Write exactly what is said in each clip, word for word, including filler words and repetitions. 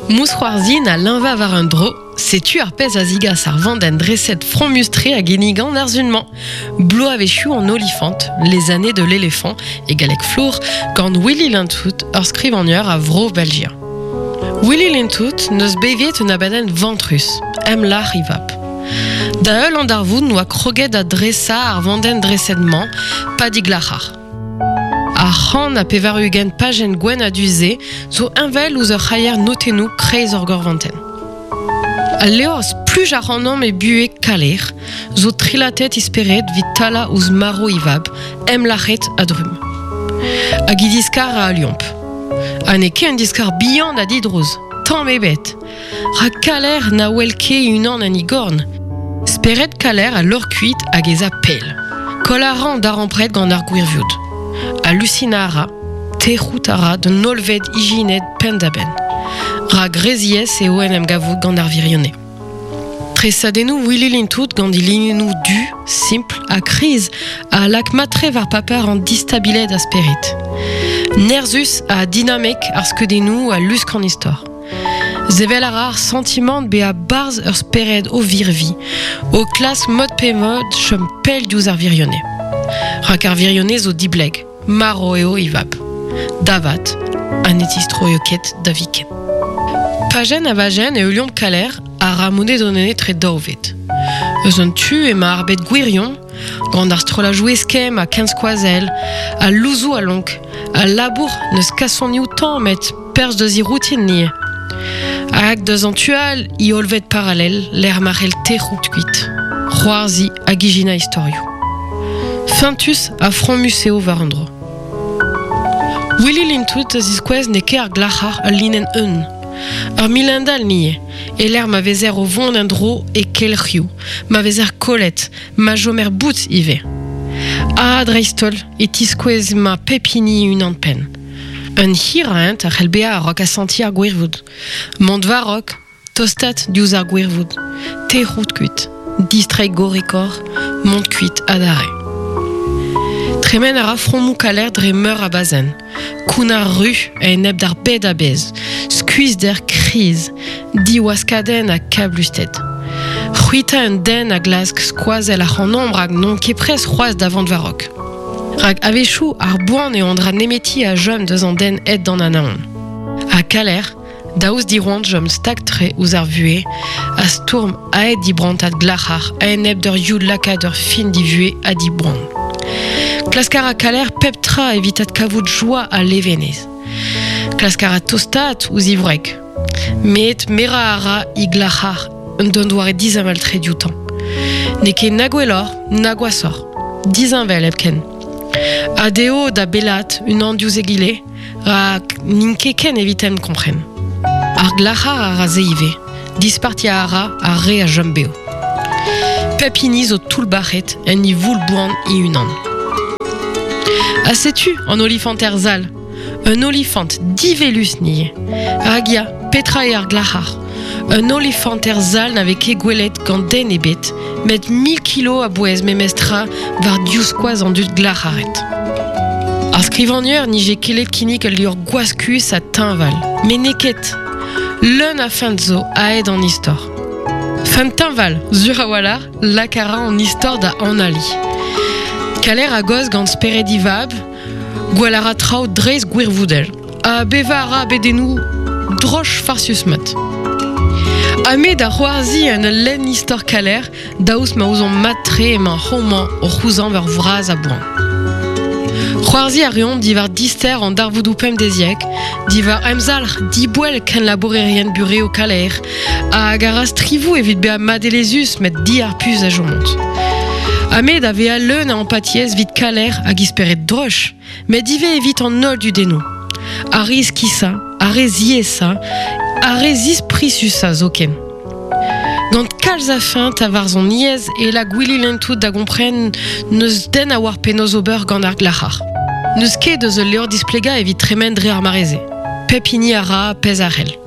Moussoirzi na l'inva var un dro, sais-tu arpez a ziga sarvand en dresset front mustré à guénigan d'arzunement. Blo avait chou en olifante, les années de l'éléphant, et galec flour, quand Willy Lintout, hors scrivanieur à Vro Belgia. Willy Lintout neus beviet un abaden ventrus, em la rivap. Da eul an darvoud noa kroget a dressa ar vanden dressedement, pas diglachar. A c'han a pevarugen pagen gwen a duze, zo invel ouz ur c'hayer notenou kreiz ur gorvanten. A leoz pluj a c'hanom e bue kaler, zo trilatet isperet vit tala ouz maro ivab, em lachet a drum. A gidiskar a aliomp. A ne ket un diskar bihan a didrouz, tamm ebet. Ra kaler na welke unan an igorn. Speret kaler a lor kuit hag ez a pel. Kol a ran dar ampret gant ar gwirvioud. A lucina ara, terrout ara de nolved iginet pendaben. Ra greziez e oen em gavout gant ar virionne. Tresadenou Willy Lintout gant ilinenou du, simple, a kriz, a lak matre var papar an distabiled a sperit. Nerzus a dinamek ar skedenou a lusk an istor. Zevel ara ar sentiment be a barz ur spered o virvi, o klas mod pe mod chom pel diouz ar virionne. Rak ar virionne zo dibleg, maro eo ivap. Davat, an etistroioket da viken. Pagen a vagen e euliomp kaler a ramone donene tre daovet. Eus un tu e ma arbet gwirion, gant ar strolajou eskem a kenskoazel, a louzou a lonk, a labour neus kasonioù tamm met perz deus i routin nie. Hag deus an tual i olvet paralel l'er marel terrout kuit. C'hoarzi a gijina istorioù. Fintus a front museo var an dro. Willy Lintout ziskwez ne ket ar glachar a linen eun. Ar milendal nie, e l'er ma vezer o vond an dro e kel c'hioù, ma vezer kolet, ma jomer bout ive. A dreistol e tiskwez ma pepini un an pen. Un hir a ent ar c'helbea a rok a senti ar gwirvoud. Mont va rok, tostat diouz ar gwirvoud. Terrout kuit, distreik gorikor, mont kuit adare. Tremen ar afron mou kaler dre meur a bazen. Koun ar ru a eneb d'ar bed a bez. Skuiz der kriz, di waskaden a kablusted. C'huita un den a glask skoazel a c'hanombre hag non ket prez c'hoaz davant va rok. Rag avechou ar boan e ondra nemeti a jom deus an den et dan anaon. A kaler, daouz diroant jom staktre ouz ar vue, a stourm a et di brantat glachar a eneb d'ur youd lakad ur fin di vue a di boan. Klaskar a kaler peptra evitat kavout joa a levenez. Klaskar a tostat ouz ivrek. Met mera ara i glachar un don doare dizamal tre dioutan. Ne ket nagwelor, nagwasor. Dizinvel epken. A deo da belat un an diouz egile, rak ninke ken evitem kompren. Ar glachar a ra zeive, dispartia ara a re a jambeo. Pepini zo tout bachet en i voul boan i un an. A sais-tu en olifanter zal, un olifant divelus nie, agia petra e ar glachar. Un olifanter zal n'ave ket gwelet gant den e bet, met mil kilo a bouez memestra var diouzkoaz an dud glacharet. Ar skrivanieur nije kelet kinik al liur gwaskus a tinval, men neket, leun a fin zo a aed an istor. Fin tinval, zur a walar, lakara an istor da anali. Kaler a goz gant spered ivab, gwalara trao dreiz gwirvoudel, a beva ara bedenou droch farsius mat. Ame da c'hoarzi an len istor kaler, daous ma ouzon matre e ma c'homan o c'houzan ver vraz a boan. C'hoarzi a rion divar dister an darvoudou pem deziek, divar emzalr dibouel ken laborerien bure o kaler, a garas trivou evit bea madelezus met di ar puz a jomont. Ame da vea leun a empatiez vit kaler hag isperet droch, met dive evit an nol du denou. A riz kisa, a rez iesa, a rez isprisusa zoken. Gant kalz a feint a var zon iez e la Willy Lintout da gompren neus den a war penoz ober gant ar glachar. Neus ket deus ul levr displega evit tremen dre ar mareze. Pepini a ra pez a rel.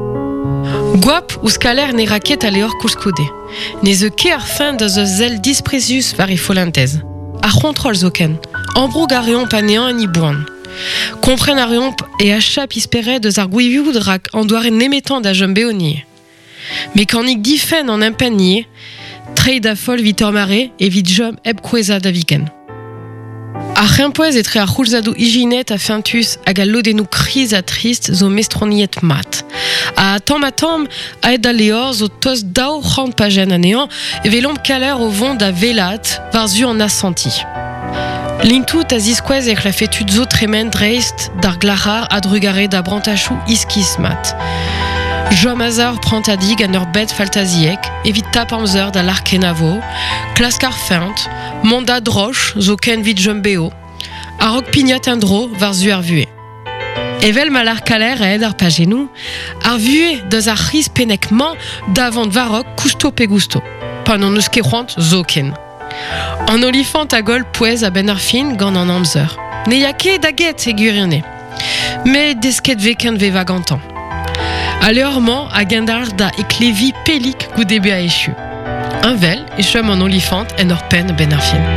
Gwap ouz kaler ne raket a levr koulskoude. Ne ze ket ar feint deus eus zel disprezus var e folantez. Ar kontrol zoken. Ambroug a reon panean ni boan. Comprenarion et achat pisperet de zarguivioù drak en doare nemetan da jumbeoni. Mécanique difen en impagnier, trei da fol vitor mare et vit jom eb kweza da viken. A c'hempoez etre ar c'houlzadou iginet a feintus hag a lodenou kriz a trist zo mestroniet mat. A tamm a tamm a ed a leor zo tos dao c'hant pajen anean e velom kaler o vont da velat war zu an assanti. Lintout a ziskwez ek la fetud zo tremen dreist d'ar glarar a drugare da brantachou iskis mat. Jom azar prant a dig an ur bet faltaziek, evit tap amzer da l'arkenavo, klaskar feint, manda droch zo ken vit jom beo, a rok pignat un dro var zu ar vue. Evel mal ar kaler a ed ar pagenou, ar vue deus ar riz penek man davant varok kousto pe gusto, pan an eus ket c'hoant zo ken. An olifant a gol pouez a ben ar fin gant an amzer. Ne ya ket da get e gurionne, me desket veken ve vagantan. A leurman a gendar da eklevi pelik goudebe a echu. Un vel, e chom an olifant en ur pen ben ar fin.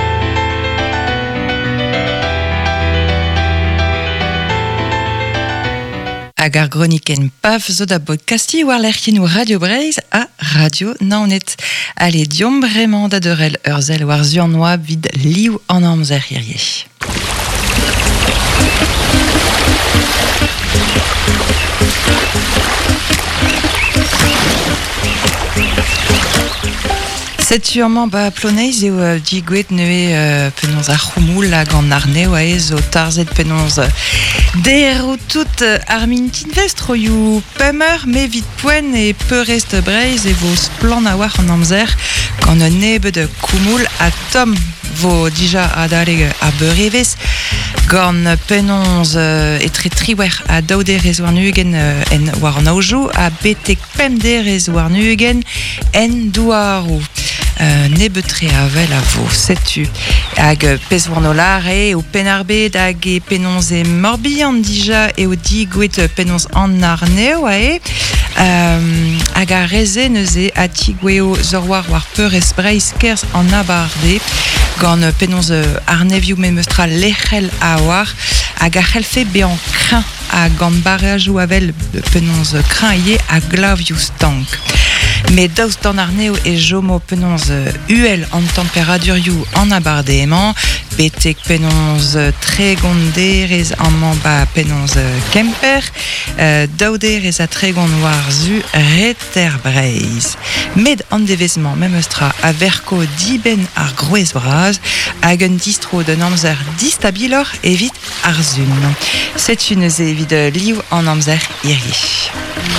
Hag ar groniken paf zo da podcasti war lerkin Radio Breizh a Radio Naonet. Ale diom bremañ da deurel ur zel war zuan vid liv an amzer hirie. Setuurman ba ploneiz eo uh, digouet neue uh, penons ar c'houmoul hag an arneo a ez o tarzet penons uh, dero tout uh, ar mintin vest roioù pemer me vit poen e peurest Breizh e vos plan a war an amzer gant un nebe de c'houmoul a tom vo dija a dale a beurevez gant penons uh, etre triwer a daoude rez war nugen uh, en war an aoujou a betek pemde rez war nugen en douarou. Uh, nebetre avel a vo setu hag pez war no lare o penarbet hag e penons e morbi an dija e o digouet penons an arneo a e um, hag a reze neuze a tigweo zor war war peurez Breizh kers an abarde gant penons arnevioù memeustra lechel a war hag a c'helfe be an krin a gant barajou avel penons krin ye a glavioù stank. Me daoust d'an arneo e jomo penons uel an temperaturioù an abardeman, betek penons tregonderez an mamba penons kemper, uh, daouderez a tregon war zu reter Breizh. Med an devezman memeustra a verko diben ar groez braz hag un distro d'un amzer distabilor evit ar zun. Setu neuze evit liv an amzer iri.